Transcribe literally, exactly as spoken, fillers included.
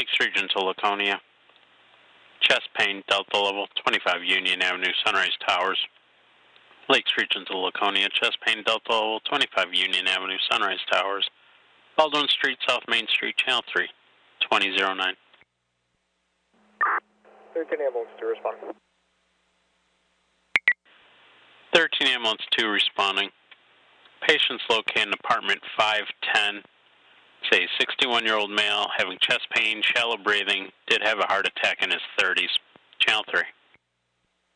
Lakes Region to Laconia. Chest pain, Delta level, twenty-five Union Avenue, Sunrise Towers. Lakes Region to Laconia. Chest pain, Delta level, twenty-five Union Avenue, Sunrise Towers. Baldwin Street, South Main Street, Channel three, twenty oh nine. thirteen ambulance two respond. thirteen ambulance two responding. Patients located in apartment five ten. It's a sixty-one-year-old male having chest pain, shallow breathing, did have a heart attack in his thirties. Channel three.